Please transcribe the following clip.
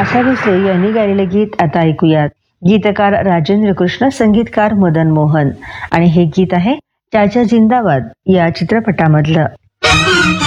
आशा भोसले यांनी गायलेले गीत आता ऐकूयात. गीतकार राजेंद्र कृष्ण, संगीतकार मदन मोहन. आणि हे गीत आहे चाचा जिंदाबाद या चित्रपटामधलं.